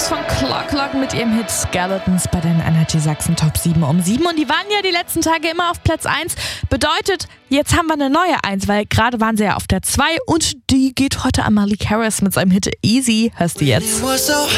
von Clock mit ihrem Hit Skeletons bei den Energy Sachsen Top 7 um 7. Und die waren ja die letzten Tage immer auf Platz 1. Bedeutet, jetzt haben wir eine neue 1, weil gerade waren sie ja auf der 2 und die geht heute an Malik Harris mit seinem Hit Easy. Hörst du jetzt?